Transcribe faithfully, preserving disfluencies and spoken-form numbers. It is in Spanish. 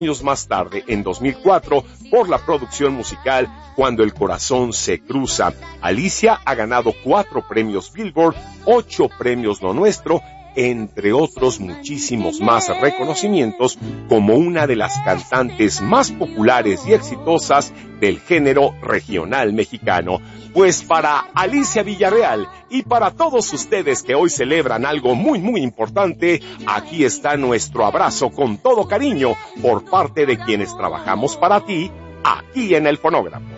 años más tarde, en dos mil cuatro, por la producción musical Cuando el corazón se cruza. Alicia ha ganado cuatro premios Billboard, ocho premios Lo Nuestro, entre otros muchísimos más reconocimientos, como una de las cantantes más populares y exitosas del género regional mexicano. Pues para Alicia Villarreal y para todos ustedes que hoy celebran algo muy muy importante, aquí está nuestro abrazo con todo cariño por parte de quienes trabajamos para ti aquí en el fonógrafo.